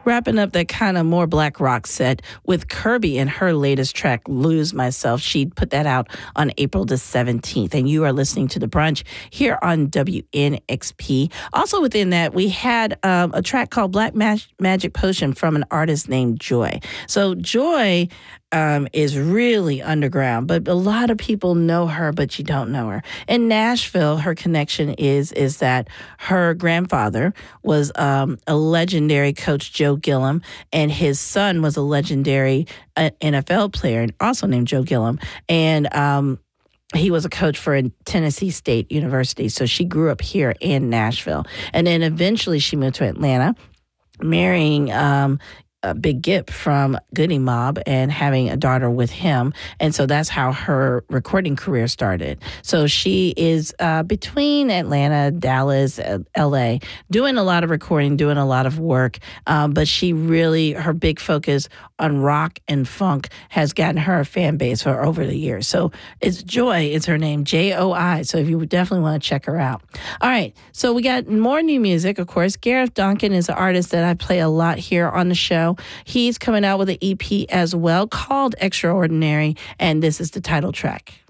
wrapping up that kind of more black rock set with Kirby and her latest track, Lose Myself. She put that out on April the 17th. And you are listening to The Brunch here on WNXP. Also within that, we had a track called Black Magic Potion from an artist named Joy. So Joy is really underground, but a lot of people know her, but you don't know her. In Nashville, her connection is that her grandfather was a legendary coach, Joe Gilliam, and his son was a legendary NFL player, also named Joe Gilliam. And he was a coach for Tennessee State University. So she grew up here in Nashville. And then eventually she moved to Atlanta, marrying Big Gip from Goody Mob and having a daughter with him. And so that's how her recording career started. So she is between Atlanta, Dallas, LA, doing a lot of recording, doing a lot of work. But she really, her big focus on rock and funk has gotten her a fan base for over the years. So it's Joy, is her name, Joi. So if you would definitely want to check her out. All right. So we got more new music, of course. Gareth Duncan is an artist that I play a lot here on the show. He's coming out with an EP as well called Extraordinary, and this is the title track.